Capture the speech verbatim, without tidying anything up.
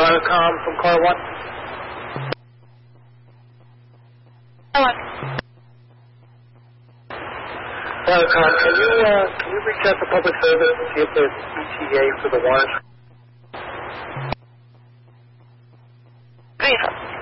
Watercom from Car One. Hello. Watercom, can you uh, can you reach out to public service and see if there's E T A for the water? Great.